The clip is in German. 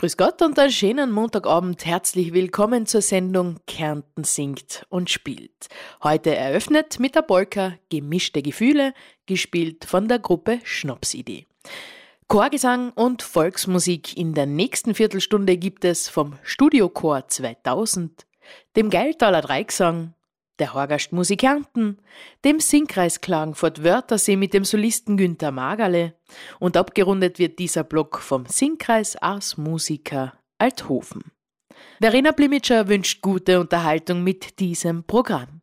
Grüß Gott und einen schönen Montagabend. Herzlich willkommen zur Sendung Kärnten singt und spielt. Heute eröffnet mit der Polka Gemischte Gefühle, gespielt von der Gruppe Schnapsidee. Chorgesang und Volksmusik in der nächsten Viertelstunde gibt es vom Studiochor 2000, dem Geiltaler Dreigesang, der Horgastmusik Kärnten, dem Singkreis Klagenfurt-Wörthersee mit dem Solisten Günther Magerle und abgerundet wird dieser Block vom Singkreis Ars Musica Althofen. Verena Blimitscher wünscht gute Unterhaltung mit diesem Programm.